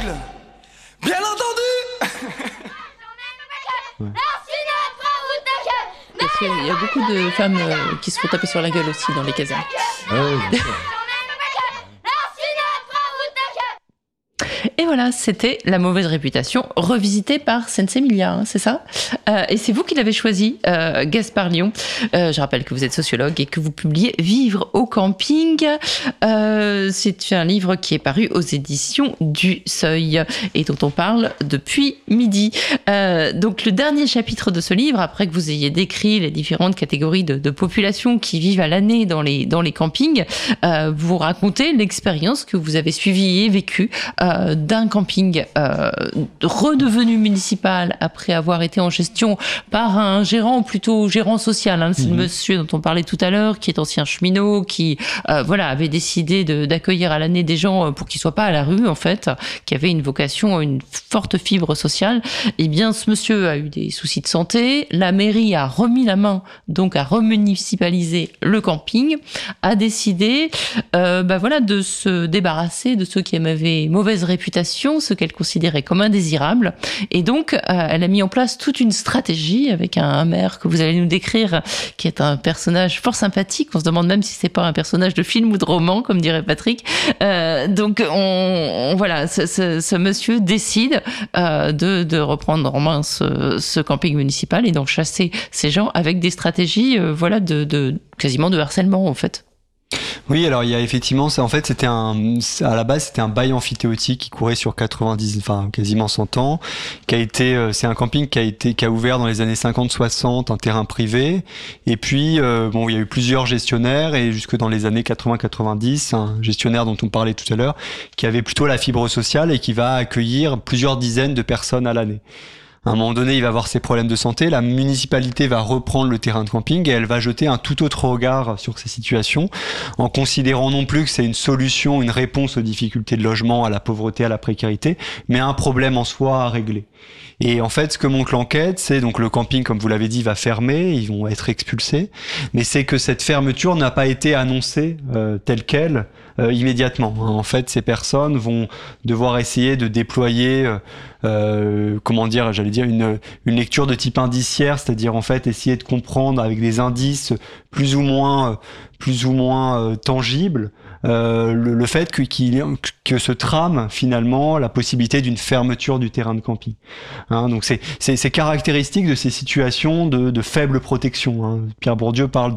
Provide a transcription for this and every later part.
règles. Bien entendu. Parce qu'il y a beaucoup de femmes qui se font taper sur la gueule aussi dans les casernes. Ah oui, bien sûr. Et voilà, c'était La mauvaise réputation, revisitée par Sensei Milia, hein, c'est ça et c'est vous qui l'avez choisi, Gaspard Lyon. Je rappelle que vous êtes sociologue et que vous publiez Vivre au camping. C'est un livre qui est paru aux éditions du Seuil et dont on parle depuis midi. Donc le dernier chapitre de ce livre, après que vous ayez décrit les différentes catégories de population qui vivent à l'année dans les campings, vous racontez l'expérience que vous avez suivie et vécue d'un camping redevenu municipal après avoir été en gestion par un gérant, plutôt gérant social, hein, c'est le monsieur dont on parlait tout à l'heure, qui est ancien cheminot, qui avait décidé d'accueillir à l'année des gens pour qu'ils soient pas à la rue en fait, qui avait une vocation, une forte fibre sociale. Et bien ce monsieur a eu des soucis de santé, la mairie a remis la main donc à remunicipaliser le camping, a décidé de se débarrasser de ceux qui avaient mauvaise réputation, ceux qu'elle considérait comme indésirables. Et donc, elle a mis en place toute une stratégie avec un maire que vous allez nous décrire, qui est un personnage fort sympathique. On se demande même si c'est pas un personnage de film ou de roman, comme dirait Patrick. Donc, ce monsieur décide de reprendre en main ce camping municipal et d'en chasser ces gens avec des stratégies, quasiment de harcèlement, en fait. Oui, alors il y a effectivement ça. En fait, à la base, c'était un bail amphithéotique qui courait sur quasiment 100 ans, c'est un camping qui a ouvert dans les années 50-60, un terrain privé. Et puis, il y a eu plusieurs gestionnaires et jusque dans les années 80-90, un gestionnaire dont on parlait tout à l'heure, qui avait plutôt la fibre sociale et qui va accueillir plusieurs dizaines de personnes à l'année. À un moment donné, il va avoir ses problèmes de santé, la municipalité va reprendre le terrain de camping et elle va jeter un tout autre regard sur ces situations, en considérant non plus que c'est une solution, une réponse aux difficultés de logement, à la pauvreté, à la précarité, mais un problème en soi à régler. Et en fait, ce que montre l'enquête, c'est donc le camping, comme vous l'avez dit, va fermer, ils vont être expulsés, mais c'est que cette fermeture n'a pas été annoncée telle quelle immédiatement. En fait, ces personnes vont devoir essayer de déployer une lecture de type indiciaire, c'est-à-dire en fait essayer de comprendre avec des indices plus ou moins tangibles le fait que se trame finalement la possibilité d'une fermeture du terrain de camping. Hein, donc c'est caractéristique de ces situations de faible protection. Hein. Pierre Bourdieu parle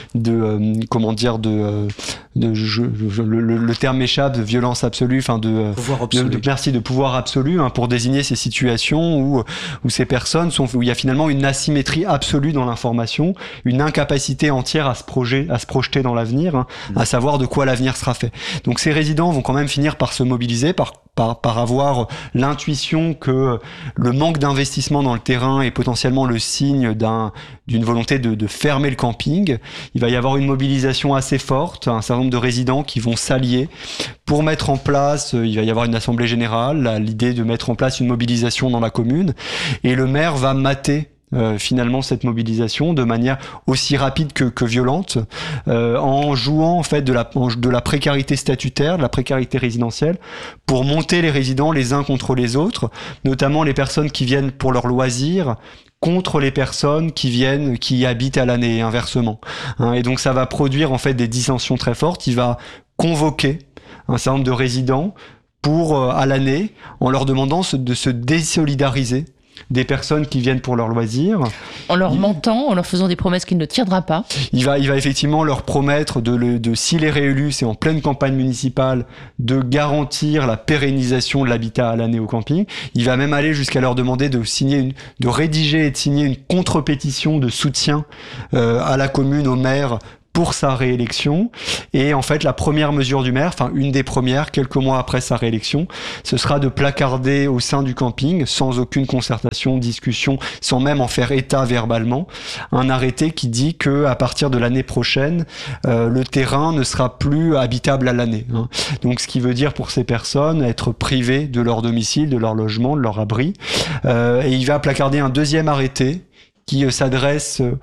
le terme m'échappe, de violence absolue, de pouvoir absolu, hein, pour désigner ces situations où ces personnes où il y a finalement une asymétrie absolue dans l'information, une incapacité entière à se projeter dans l'avenir, hein, à savoir de quoi l'avenir sera fait. Donc ces résidents vont quand même finir par se mobiliser, par avoir l'intuition que le manque d'investissement dans le terrain est potentiellement le signe d'une volonté de fermer le camping. Il va y avoir une mobilisation assez forte, un certain nombre de résidents qui vont s'allier pour mettre en place, il va y avoir une assemblée générale, l'idée de mettre en place une mobilisation dans la commune, et le maire va mater finalement cette mobilisation de manière aussi rapide que violente, en jouant en fait de la précarité statutaire, de la précarité résidentielle, pour monter les résidents les uns contre les autres, notamment les personnes qui viennent pour leurs loisirs contre les personnes qui habitent à l'année, et inversement. Hein, et donc ça va produire en fait des dissensions très fortes. Il va convoquer un certain nombre de résidents à l'année, en leur demandant de se désolidariser des personnes qui viennent pour leurs loisirs. En leur mentant, en leur faisant des promesses qu'il ne tiendra pas. Il va effectivement leur promettre s'il est réélu, c'est en pleine campagne municipale, de garantir la pérennisation de l'habitat à l'année au camping. Il va même aller jusqu'à leur demander de rédiger et de signer une contre-pétition de soutien à la commune, au maire, pour sa réélection. Et en fait, la première mesure du maire, une des premières, quelques mois après sa réélection, ce sera de placarder au sein du camping, sans aucune concertation, discussion, sans même en faire état verbalement, un arrêté qui dit que à partir de l'année prochaine, le terrain ne sera plus habitable à l'année. Hein. Donc, ce qui veut dire pour ces personnes être privées de leur domicile, de leur logement, de leur abri. Et il va placarder un deuxième arrêté qui s'adresse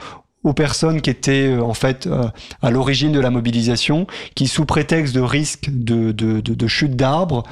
aux personnes qui étaient en fait à l'origine de la mobilisation, qui sous prétexte de risque de chute d'arbres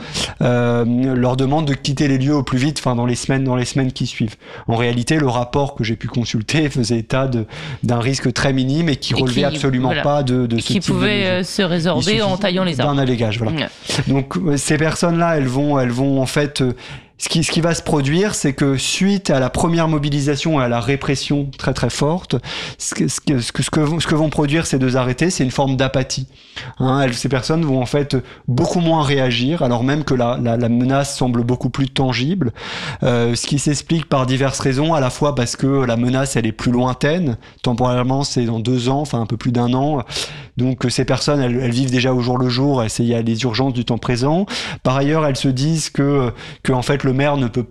leur demandent de quitter les lieux au plus vite, dans les semaines qui suivent. En réalité, le rapport que j'ai pu consulter faisait état d'un risque très minime et qui relevait absolument pas de ce type de qui pouvait se résorber en taillant les arbres. D'un allégage, voilà. Ouais. Donc ces personnes-là, elles vont en fait ce qui va se produire, c'est que suite à la première mobilisation et à la répression très très forte, ce que vont produire ces deux arrêtés, c'est une forme d'apathie. Ces personnes vont en fait beaucoup moins réagir, alors même que la menace semble beaucoup plus tangible. Ce qui s'explique par diverses raisons, à la fois parce que la menace elle est plus lointaine, temporairement c'est dans 2 ans, un peu plus d'1 an. Donc ces personnes, elles vivent déjà au jour le jour, il y a les urgences du temps présent. Par ailleurs, elles se disent que en fait le maire ne peut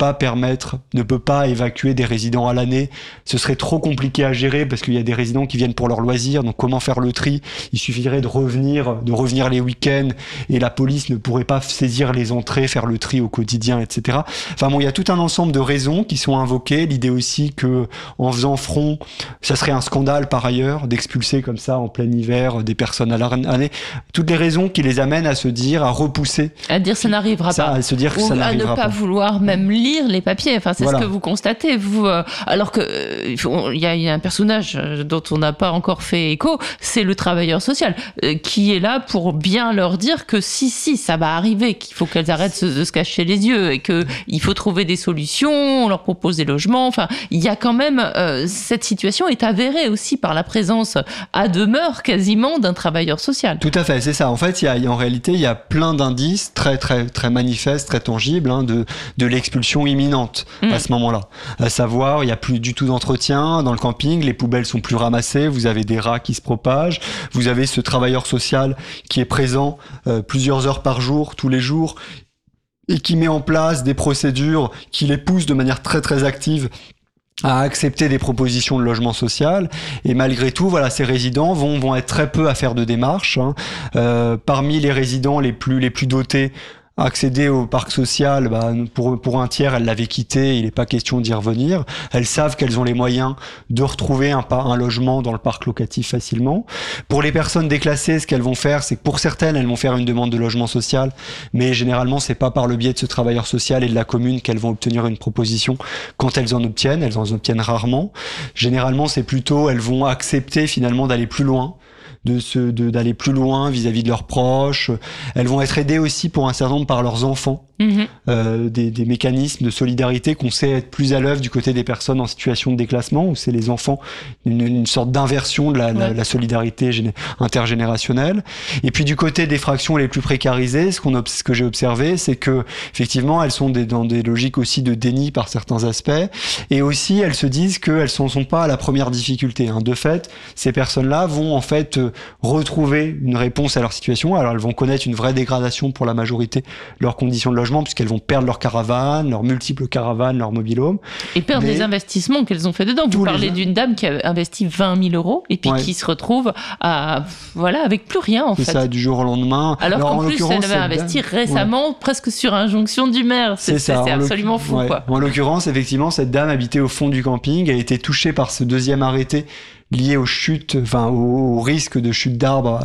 pas évacuer des résidents à l'année. Ce serait trop compliqué à gérer parce qu'il y a des résidents qui viennent pour leur loisir. Donc comment faire le tri? Il suffirait de revenir les week-ends et la police ne pourrait pas saisir les entrées, faire le tri au quotidien, etc. Il y a tout un ensemble de raisons qui sont invoquées. L'idée aussi que en faisant front, ça serait un scandale par ailleurs d'expulser comme ça en plein hiver des personnes à l'année. Toutes les raisons qui les amènent à se dire, à repousser. À dire ça n'arrivera pas. À se dire que ça n'arrivera pas. À ne pas vouloir même lire les papiers. C'est ce que vous constatez, vous. Alors que il y a un personnage dont on n'a pas encore fait écho, c'est le travailleur social, qui est là pour bien leur dire que si, ça va arriver, qu'il faut qu'elles arrêtent de se cacher les yeux et qu'il faut trouver des solutions, on leur propose des logements. Il y a quand même cette situation est avérée aussi par la présence à demeure quasiment d'un travailleur social. Tout à fait, c'est ça. En fait, en réalité, il y a plein d'indices très, très, très manifestes, très tangibles, de l'expulsion imminente à ce moment-là. À savoir, il n'y a plus du tout d'entretien dans le camping, les poubelles sont plus ramassées, vous avez des rats qui se propagent, vous avez ce travailleur social qui est présent plusieurs heures par jour, tous les jours, et qui met en place des procédures qui les poussent de manière très, très active à accepter des propositions de logement social, et malgré tout, ces résidents vont être très peu à faire de démarches. Parmi les résidents les plus dotés, accéder au parc social, pour un tiers, elles l'avaient quitté, il n'est pas question d'y revenir. Elles savent qu'elles ont les moyens de retrouver un logement dans le parc locatif facilement. Pour les personnes déclassées, ce qu'elles vont faire, c'est que pour certaines, elles vont faire une demande de logement social, mais généralement, c'est pas par le biais de ce travailleur social et de la commune qu'elles vont obtenir une proposition. Quand elles en obtiennent rarement. Généralement, c'est plutôt, elles vont accepter finalement d'aller plus loin, d'aller plus loin vis-à-vis de leurs proches. Elles vont être aidées aussi pour un certain nombre par leurs enfants. Des mécanismes de solidarité qu'on sait être plus à l'œuvre du côté des personnes en situation de déclassement, où c'est les enfants, une sorte d'inversion de la solidarité intergénérationnelle. Et puis du côté des fractions les plus précarisées, ce que j'ai observé, c'est que effectivement elles sont dans des logiques aussi de déni par certains aspects, et aussi elles se disent qu'elles ne sont pas à la première difficulté. De fait, ces personnes-là vont en fait retrouver une réponse à leur situation. Alors elles vont connaître une vraie dégradation pour la majorité de leurs conditions de logement, puisqu'elles vont perdre leurs caravanes, leurs multiples caravanes, leurs mobil-homes. Et perdre les investissements qu'elles ont fait dedans. Vous parlez d'une dame qui a investi 20 000 euros et puis qui se retrouve avec plus rien en fait. C'est ça, du jour au lendemain. Alors qu'en plus, elle avait investi récemment presque sur injonction du maire. C'est absolument fou. Quoi. En l'occurrence, effectivement, cette dame habitait au fond du camping, a été touchée par ce deuxième arrêté lié aux chutes, au risque de chute d'arbres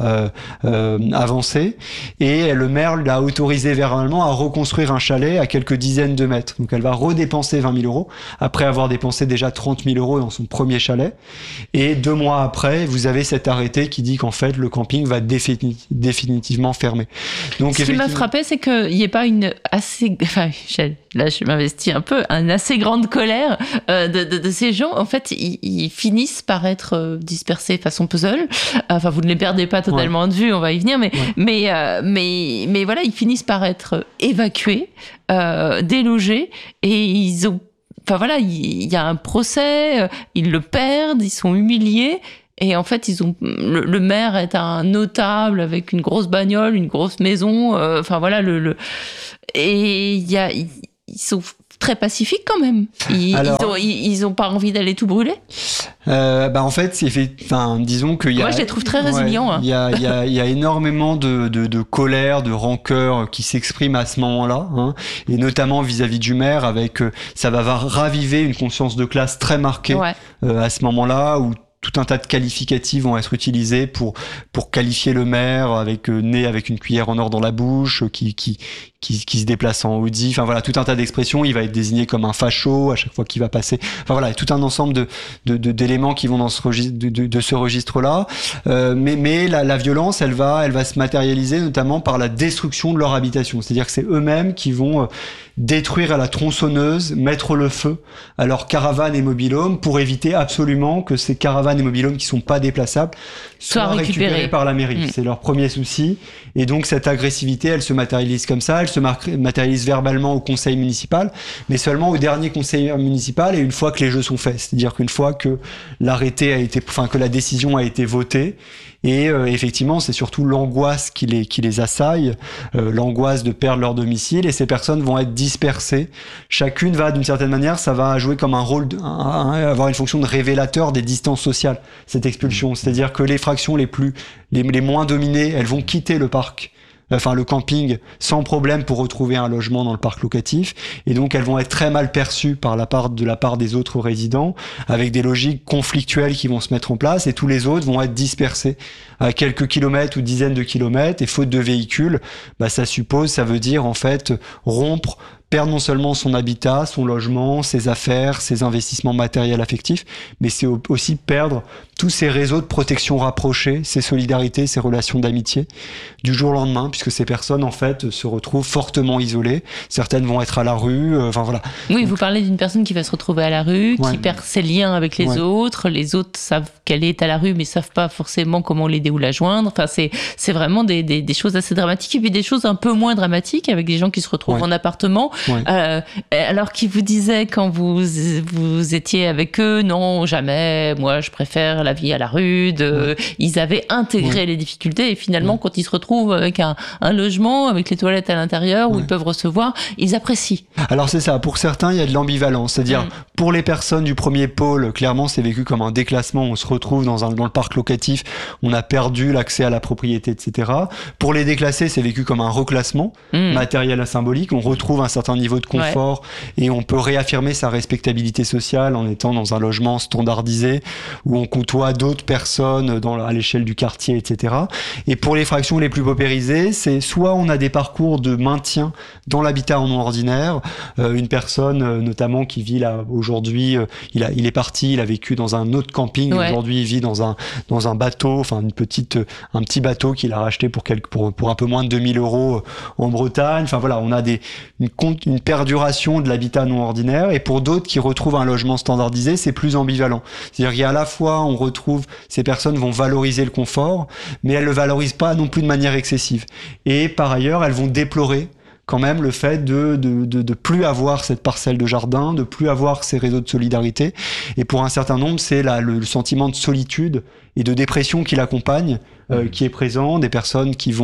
avancées, et le maire l'a autorisé verbalement à reconstruire un chalet à quelques dizaines de mètres. Donc elle va redépenser 20 000 euros après avoir dépensé déjà 30 000 euros dans son premier chalet. Et 2 mois après, vous avez cet arrêté qui dit qu'en fait le camping va définitivement fermer. Donc, ce qui m'a frappé, c'est qu'il n'y ait pas une assez, là je m'investis un peu, une assez grande colère de ces gens. En fait, ils finissent par être dispersés façon puzzle. Vous ne les perdez pas totalement de vue, on va y venir, mais voilà, ils finissent par être évacués, délogés, et ils ont, il y a un procès, ils le perdent, ils sont humiliés. Et en fait, le maire est un notable avec une grosse bagnole, une grosse maison. Et ils sont très pacifiques quand même. Ils ont pas envie d'aller tout brûler. En fait, disons que moi je les trouve très résilients. Il y a énormément de colère, de rancœur qui s'exprime à ce moment-là, et notamment vis-à-vis du maire, ça va raviver une conscience de classe très marquée à ce moment-là, où tout un tas de qualificatifs vont être utilisés pour qualifier le maire né avec une cuillère en or dans la bouche, qui se déplace en Audi. Enfin voilà, tout un tas d'expressions. Il va être désigné comme un facho à chaque fois qu'il va passer. Enfin voilà, tout un ensemble d'éléments qui vont dans ce registre-là. Mais la violence, elle va se matérialiser notamment par la destruction de leur habitation. C'est-à-dire que c'est eux-mêmes qui vont détruire à la tronçonneuse, mettre le feu à leurs caravanes et mobil-homes pour éviter absolument que ces caravanes et mobil-homes qui sont pas déplaçables soient récupérés par la mairie. C'est leur premier souci. Et donc cette agressivité, elle se matérialise comme ça. Elle se matérialise verbalement au conseil municipal, mais seulement au dernier conseil municipal et une fois que les jeux sont faits. C'est-à-dire qu'une fois que que la décision a été votée. Et effectivement, c'est surtout l'angoisse qui les assaille, l'angoisse de perdre leur domicile, et ces personnes vont être dispersées. Chacune va, d'une certaine manière, ça va jouer comme un rôle, avoir une fonction de révélateur des distances sociales, cette expulsion. C'est-à-dire que les fractions les moins dominées, elles vont quitter le parc. Le camping, sans problème pour retrouver un logement dans le parc locatif. Et donc, elles vont être très mal perçues de la part des autres résidents, avec des logiques conflictuelles qui vont se mettre en place, et tous les autres vont être dispersés à quelques kilomètres ou dizaines de kilomètres, et faute de véhicules, ça veut dire, en fait, perdre non seulement son habitat, son logement, ses affaires, ses investissements matériels affectifs, mais c'est aussi perdre tous ces réseaux de protection rapprochés, ces solidarités, ces relations d'amitié du jour au lendemain, puisque ces personnes, en fait, se retrouvent fortement isolées. Certaines vont être à la rue, Oui, donc, vous parlez d'une personne qui va se retrouver à la rue, qui perd ses liens avec les autres. Les autres savent qu'elle est à la rue, mais savent pas forcément comment l'aider ou la joindre. Enfin, c'est vraiment des choses assez dramatiques, et puis des choses un peu moins dramatiques avec des gens qui se retrouvent en appartement. Alors qu'ils vous disaient quand vous étiez avec eux, non, jamais, moi je préfère la vie à la rue. Ils avaient intégré les difficultés, et finalement quand ils se retrouvent avec un logement, avec les toilettes à l'intérieur où ils peuvent recevoir, ils apprécient. Alors c'est ça, pour certains il y a de l'ambivalence, c'est-à-dire pour les personnes du premier pôle, clairement c'est vécu comme un dans le parc locatif, on a perdu l'accès à la propriété, etc. Pour les déclassés, c'est vécu comme un reclassement matériel et symbolique, on retrouve un certain niveau de confort et on peut réaffirmer sa respectabilité sociale en étant dans un logement standardisé où on côtoie d'autres personnes à l'échelle du quartier, etc. Et pour les fractions les plus paupérisées, c'est soit on a des parcours de maintien dans l'habitat en non ordinaire, une personne notamment qui vit là aujourd'hui, il est parti, il a vécu dans un autre camping, aujourd'hui il vit dans un bateau, un petit bateau qu'il a racheté pour un peu moins de 2000 € en Bretagne. Enfin voilà, on a une perduration de l'habitat non ordinaire, et pour d'autres qui retrouvent un logement standardisé, c'est plus ambivalent. C'est-à-dire qu'il y a à la fois, on retrouve, ces personnes vont valoriser le confort, mais elles le valorisent pas non plus de manière excessive. Et par ailleurs, elles vont déplorer quand même le fait de plus avoir cette parcelle de jardin, de plus avoir ces réseaux de solidarité. Et pour un certain nombre, c'est le sentiment de solitude et de dépression qui l'accompagne, qui est présent, des personnes qui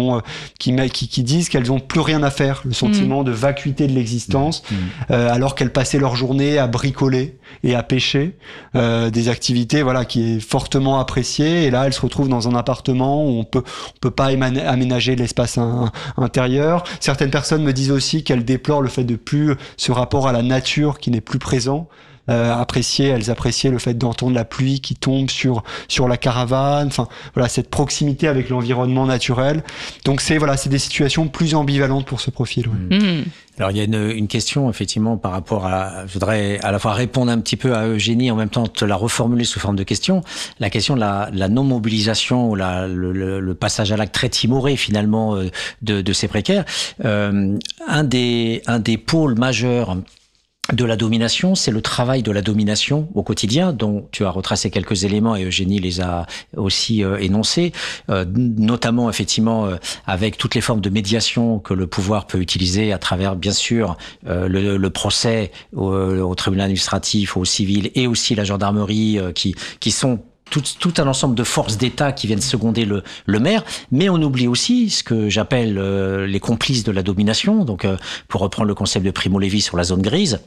disent qu'elles n'ont plus rien à faire, le sentiment de vacuité de l'existence, alors qu'elles passaient leur journée à bricoler et à pêcher, des activités qui est fortement appréciée, et là elles se retrouvent dans un appartement où on peut pas aménager l'espace intérieur. Certaines personnes me disent aussi qu'elles déplorent le fait de plus ce rapport à la nature qui n'est plus présent. Elles appréciaient le fait d'entendre la pluie qui tombe sur la caravane, cette proximité avec l'environnement naturel. Donc c'est des situations plus ambivalentes pour ce profil. Alors il y a une question effectivement par rapport je voudrais à la fois répondre un petit peu à Eugénie, en même temps te la reformuler sous forme de question. La question de la non-mobilisation ou le passage à l'acte très timoré finalement de ces précaires. Un des pôles majeurs de la domination, c'est le travail de la domination au quotidien, dont tu as retracé quelques éléments et Eugénie les a aussi énoncés, notamment effectivement avec toutes les formes de médiation que le pouvoir peut utiliser à travers bien sûr le procès au tribunal administratif, au civil, et aussi la gendarmerie qui sont tout un ensemble de forces d'État qui viennent seconder le maire, mais on oublie aussi ce que j'appelle les complices de la domination, donc pour reprendre le concept de Primo Levi sur la zone grise.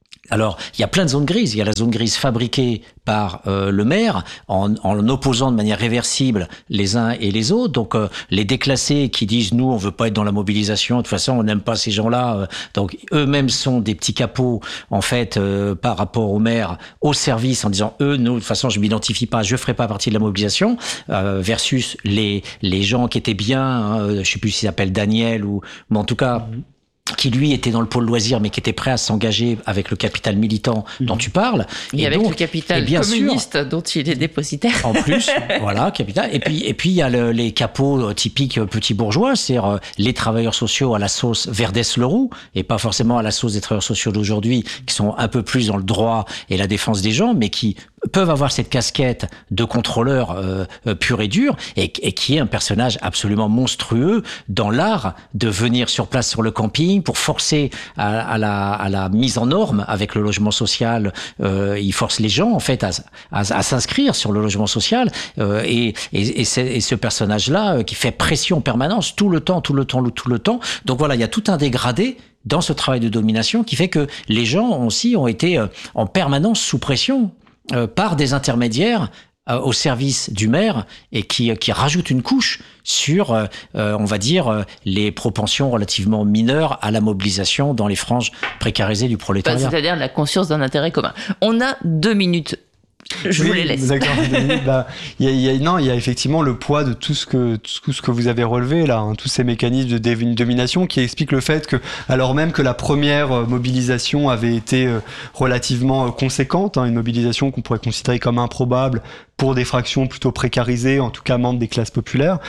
Alors, il y a plein de zones grises. Il y a la zone grise fabriquée par le maire en opposant de manière réversible les uns et les autres. Donc, les déclassés qui disent « nous, on veut pas être dans la mobilisation, de toute façon, on n'aime pas ces gens-là ». Donc, eux-mêmes sont des petits capots, en fait, par rapport au maire, au service, en disant « eux, nous, de toute façon, je m'identifie pas, je ferai pas partie de la mobilisation », versus les gens qui étaient bien, hein, je sais plus s'ils s'appellent Daniel mais en tout cas... qui lui était dans le pôle loisir, mais qui était prêt à s'engager avec le capital militant dont tu parles. Et avec donc, le capital communiste dont il est dépositaire. En plus, voilà, capital. Et puis il y a les capots typiques petits bourgeois, c'est-à-dire les travailleurs sociaux à la sauce Verdès-Leroux, et pas forcément à la sauce des travailleurs sociaux d'aujourd'hui, qui sont un peu plus dans le droit et la défense des gens, mais qui peuvent avoir cette casquette de contrôleur pur et dur, et qui est un personnage absolument monstrueux dans l'art de venir sur place sur le camping pour forcer à la mise en norme avec le logement social. Il force les gens en fait à s'inscrire sur le logement social, et ce personnage-là qui fait pression en permanence tout le temps. Donc voilà, il y a tout un dégradé dans ce travail de domination qui fait que les gens aussi ont été en permanence sous pression par des intermédiaires au service du maire, et qui rajoute une couche sur, on va dire, les propensions relativement mineures à la mobilisation dans les franges précarisées du prolétariat. C'est-à-dire la conscience d'un intérêt commun. On a 2 minutes. Je vous les laisse. D'accord. Il y a effectivement le poids de tout ce que vous avez relevé là, hein, tous ces mécanismes de domination qui expliquent le fait que, alors même que la première mobilisation avait été relativement conséquente, hein, une mobilisation qu'on pourrait considérer comme improbable pour des fractions plutôt précarisées, en tout cas membres des classes populaires,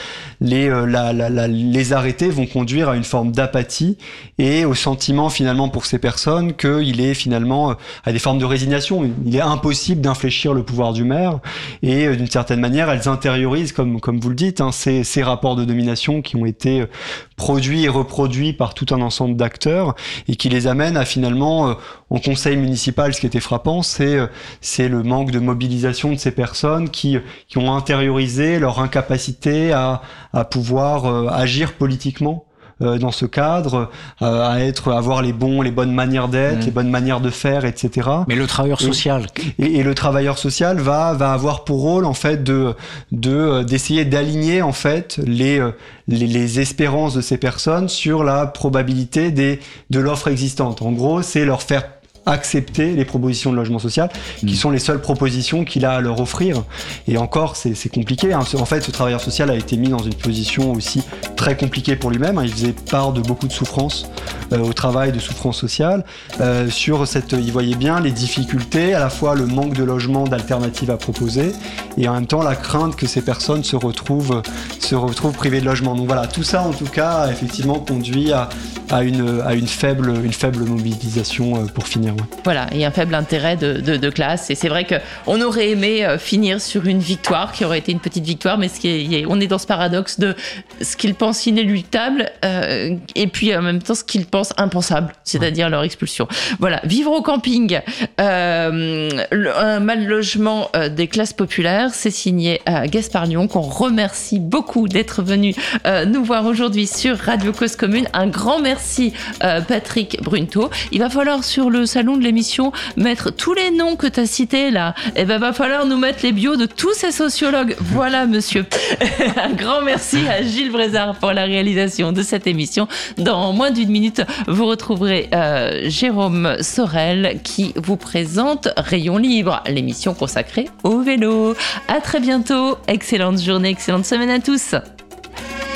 les arrêtés vont conduire à une forme d'apathie et au sentiment finalement pour ces personnes qu'il est finalement à des formes de résignation. Il est impossible d'infléchir le pouvoir du maire, et d'une certaine manière elles intériorisent, comme vous le dites, hein, ces rapports de domination qui ont été produits et reproduits par tout un ensemble d'acteurs, et qui les amènent à finalement en conseil municipal, ce qui était frappant, c'est le manque de mobilisation de ces personnes qui ont intériorisé leur incapacité à pouvoir agir politiquement dans ce cadre, à avoir les bonnes manières d'être, les bonnes manières de faire, etc. Mais le travailleur social et le travailleur social va avoir pour rôle en fait d'essayer d'aligner en fait les espérances de ces personnes sur la probabilité de l'offre existante. En gros, c'est leur faire accepter les propositions de logement social qui sont les seules propositions qu'il a à leur offrir. Et encore, c'est compliqué, hein. En fait, ce travailleur social a été mis dans une position aussi très compliquée pour lui-même, hein. Il faisait part de beaucoup de souffrances au travail, de souffrances sociales. Il voyait bien les difficultés, à la fois le manque de logement, d'alternatives à proposer, et en même temps la crainte que ces personnes se retrouvent privées de logement. Donc voilà, tout ça en tout cas a effectivement conduit à une faible mobilisation pour finir. Ouais. Voilà, et un faible intérêt de classe. Et c'est vrai qu'on aurait aimé finir sur une victoire qui aurait été une petite victoire, mais on est dans ce paradoxe de ce qu'ils pensent inéluctable et puis en même temps ce qu'ils pensent impensable, c'est-à-dire leur expulsion. Voilà, vivre au camping, un mal logement des classes populaires, c'est signé Gaspard Lyon, qu'on remercie beaucoup d'être venu nous voir aujourd'hui sur Radio Cause Commune. Un grand merci Patrick Brunto. Il va falloir sur le salon de l'émission mettre tous les noms que tu as cités là. Et ben va falloir nous mettre les bios de tous ces sociologues. Voilà monsieur. Un grand merci à Gilles Brézard pour la réalisation de cette émission. Dans moins d'une minute, vous retrouverez Jérôme Sorel qui vous présente Rayon Libre, l'émission consacrée au vélo. À très bientôt. Excellente journée, excellente semaine à tous.